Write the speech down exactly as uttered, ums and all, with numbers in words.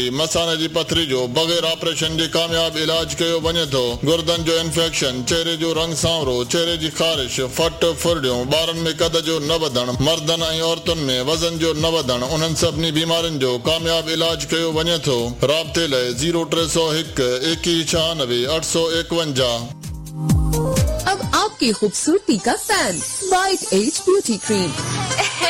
मसाने जी पथरी जो बगैर ऑपरेशन जे कामयाब इलाज कयो वञे थो। गुर्दन जो इंफेक्शन, चेहरे जो रंग सांवरो, चेहरे जी खारिश, फट फुरडियूं, ॿारनि में कद जो न वधण, मर्दनि ऐं औरतुनि में वज़न जो न वधण, उन्हनि सभिनी बीमारियुनि जो कामयाब इलाज कयो वञे थो। राब्ते लाइ ज़ीरो टे सौ हिकु एकवीह छियानवे अठ सौ एकवंजाह। अब आपकी खूबसूरती का fan white age beauty cream.